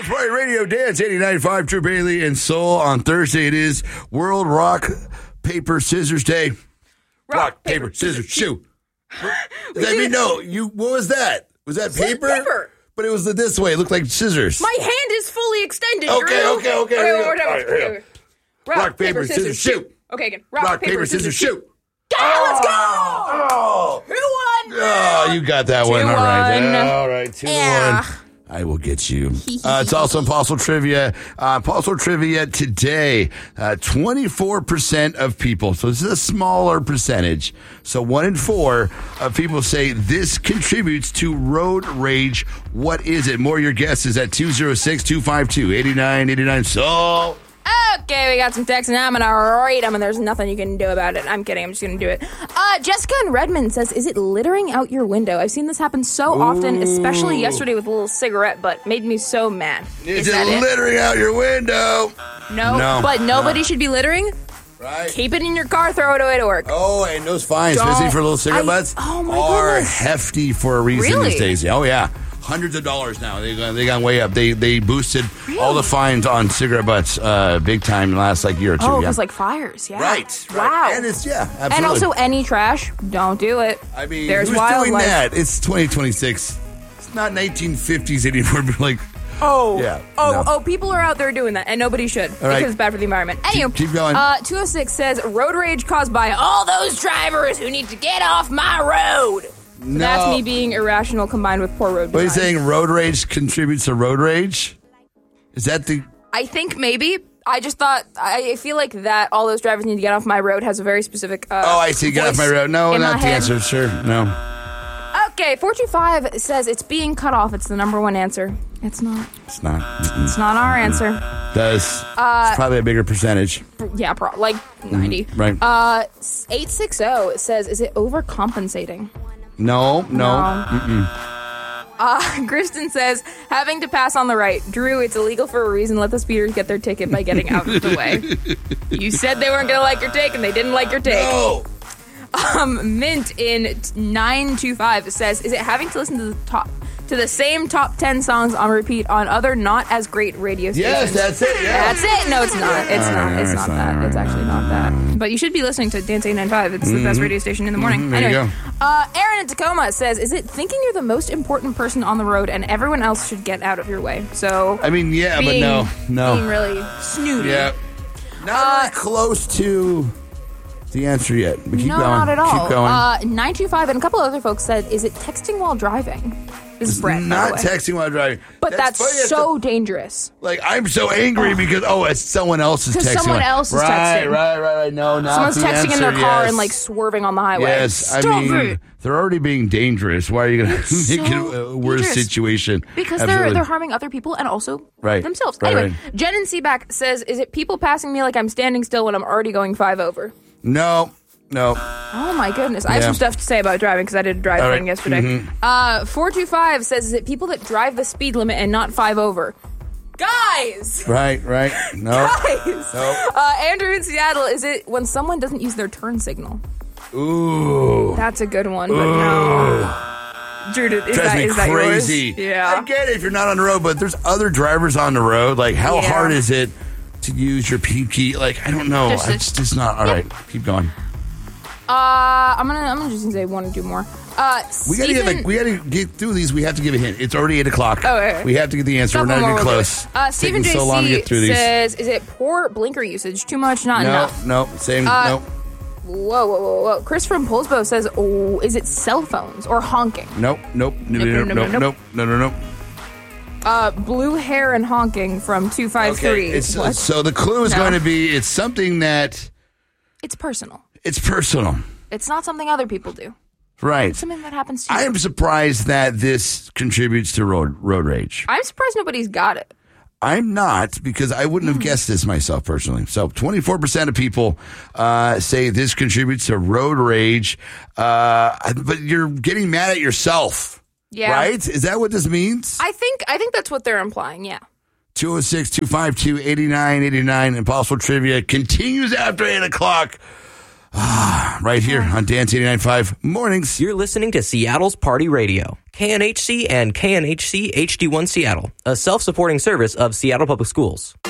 Pulse Party Radio Dance 89.5 True Bailey and Soul. On Thursday, it is World Rock, Paper, Scissors Day. Rock, paper, scissors, shoot. What was that? Was that paper? But it was this way. It looked like scissors. My hand is fully extended. Okay. Okay. Rock, paper, scissors, shoot. Okay, again. Rock, paper, scissors, shoot. Let's go! Oh. Who won? Oh, you got that one. All right. All right, 2-1. I will get you. It's also Apostle Trivia. Apostle Trivia today, 24% of people, so this is a smaller percentage. So 1 in 4 of people say this contributes to road rage. What is it? More of your guesses at 206-252-8989. So... Okay, we got some texts, and I'm going to read them, and there's nothing you can do about it. I'm kidding. I'm just going to do it. Jessica in Redmond says, is it littering out your window? I've seen this happen so often, especially yesterday with a little cigarette butt. Made me so mad. Is it littering out your window? No, but nobody should be littering. Right. Keep it in your car, throw it away to work. Oh, and those fines, especially for little cigarette butts, are hefty for a reason these days. Oh, yeah. Hundreds of dollars now. They gone way up. They boosted all the fines on cigarette butts big time in the last year or two. Oh, because fires, yeah. Right. Wow. And it's, absolutely. And also any trash, don't do it. I mean, there's who's wildlife. doing that? It's 2026. It's not 1950s anymore. But people are out there doing that, and nobody should because it's bad for the environment. Anyway, keep going. 206 says, road rage caused by all those drivers who need to get off my road. No. That's me being irrational combined with poor road design. What are you saying? Road rage contributes to road rage? Is that the... I think maybe. I just thought, I feel like that all those drivers need to get off my road has a very specific I see. Get off my road. No, not the answer. Sure. No. Okay, 425 says it's being cut off. It's the number one answer. It's not. It's not. It's not our answer. It's probably a bigger percentage. Yeah, 90. Right. 860 says, is it overcompensating? No. Kristen says, having to pass on the right. Drew, it's illegal for a reason. Let the speeders get their ticket by getting out of the way. You said they weren't going to like your take, and they didn't like your take. No. Mint in 925 says, is it having to listen to the same top 10 songs on repeat on other not as great radio stations? Yes, that's it. Yeah. That's it. No, it's not. It's not. It's not that. It's actually not that. But you should be listening to Dance 895. It's the best radio station in the morning. There you go. Aaron in Tacoma says, is it thinking you're the most important person on the road and everyone else should get out of your way? So, I mean, yeah, but no. Being really snooty. Yeah. Not really close to the answer yet. But keep going. Not at all. Keep going. 925 and a couple other folks said, is it texting while driving? This is Brett, not texting while driving. But that's so dangerous. I'm so angry because, it's someone else is texting. Because someone else is texting. Right. No, not someone's texting in their car and, swerving on the highway. Yes, Stop it. They're already being dangerous. Why are you going to make it a worse situation? Because they're harming other people and also themselves. Anyway, Jen in Seaback says, is it people passing me like I'm standing still when I'm already going 5 over? No. Oh my goodness. I have some stuff to say about driving because I did a drive thing yesterday. 425 says, is it people that drive the speed limit and not 5 over? Guys! Right. No. Guys! No. Andrew in Seattle, is it when someone doesn't use their turn signal? Ooh. That's a good one, but no. Drew, is that crazy. Yours? Yeah. I get it if you're not on the road, but there's other drivers on the road. How hard is it to use your P key? I don't know. It's just not. All right, keep going. I'm gonna just say one or two more. We gotta get through these. We have to give a hint. It's already 8:00. Oh, right. We have to get the answer. We're not even close. Stephen JC so long to get through these. says, "Is it poor blinker usage? Too much? Not enough?" No. Same. No. Whoa. Chris from Polsbo says, is it cell phones or honking? Nope. No. Blue hair and honking from 253. Okay. So the clue is going to be it's something that it's personal. It's personal. It's not something other people do. Right. It's something that happens to you. I am surprised that this contributes to road rage. I'm surprised nobody's got it. I'm not, because I wouldn't have guessed this myself personally. So 24% of people say this contributes to road rage, but you're getting mad at yourself. Yeah. Right? Is that what this means? I think that's what they're implying, yeah. 206-252-8989. Impossible Trivia continues after 8:00. Right here on Dance 89.5 Mornings. You're listening to Seattle's Party Radio. KNHC and KNHC HD1 Seattle, a self-supporting service of Seattle Public Schools.